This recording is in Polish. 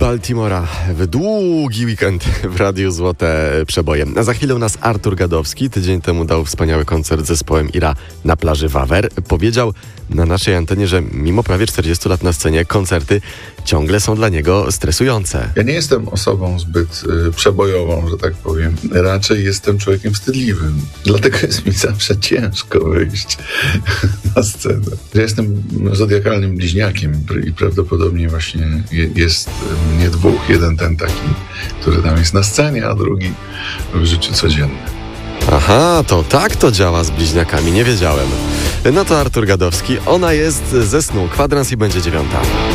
Baltimora w długi weekend w Radiu Złote Przeboje. A za chwilę u nas Artur Gadowski. Tydzień temu dał wspaniały koncert z zespołem Ira na plaży Wawer. Powiedział na naszej antenie, że mimo prawie 40 lat na scenie koncerty ciągle są dla niego stresujące. Ja nie jestem osobą zbyt przebojową, że tak powiem. Raczej jestem człowiekiem wstydliwym. Dlatego jest mi zawsze ciężko wyjść na scenę. Ja jestem zodiakalnym bliźniakiem i prawdopodobnie właśnie jest mnie dwóch. Jeden ten taki, który tam jest na scenie, a drugi w życiu codziennym. Aha, to tak to działa z bliźniakami, nie wiedziałem. No to Artur Gadowski, ona jest ze snu, kwadrans i będzie 9:00.